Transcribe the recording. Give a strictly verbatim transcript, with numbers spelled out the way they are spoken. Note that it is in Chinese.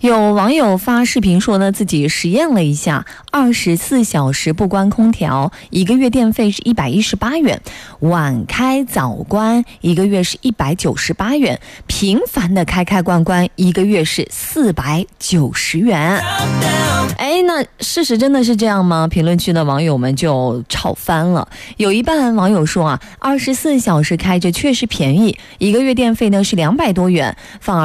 有网友发视频说呢，自己实验了一下，二十四小时不关空调，一个月电费是一百一十八元；晚开早关，一个月是一百九十八元；频繁的开开关关，一个月是四百九十元。哎，那事实真的是这样吗？评论区的网友们就吵翻了。有一半网友说啊，二十四小时开着确实便宜，一个月电费呢是两百多元，反而